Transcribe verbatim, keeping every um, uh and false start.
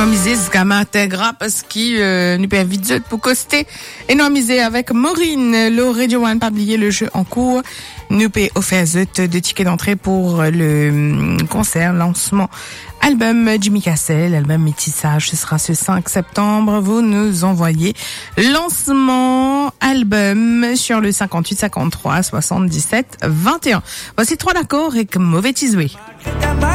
Misé Zgamategra parce qu'il euh, nous permet vite pour coster et nous misé avec Maureen le Radio One publié le jeu en cours nous peut offrir de tickets d'entrée pour le concert lancement album Jimmy Cassel, l'album Métissage, ce sera ce cinq septembre. Vous nous envoyez lancement album sur le cinquante-huit cinquante-trois soixante-dix-sept vingt et un. Voici trois d'accords avec Mauvais Tisoué.